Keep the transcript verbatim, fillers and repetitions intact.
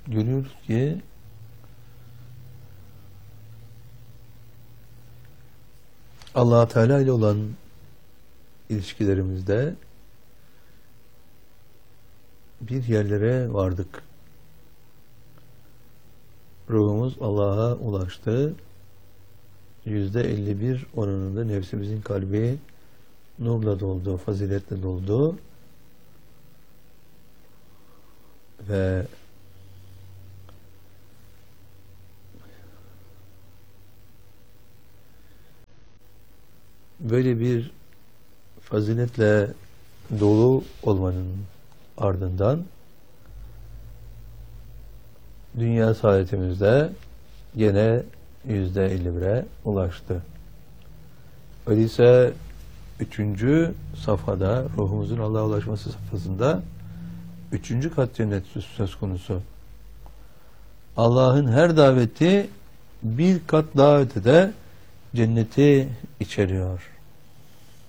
görüyoruz ki Allah Teala ile olan ilişkilerimizde bir yerlere vardık. Ruhumuz Allah'a ulaştı. Yüzde elli bir oranında nefsimizin kalbi nurla doldu, faziletle doldu. Ve böyle bir faziletle dolu olmanın ardından dünya saadetimizde gene yüzde elli bire ulaştı. Öyleyse üçüncü safhada, ruhumuzun Allah'a ulaşması safhasında üçüncü kat cennet söz konusu. Allah'ın her daveti bir kat daha ötede cenneti içeriyor.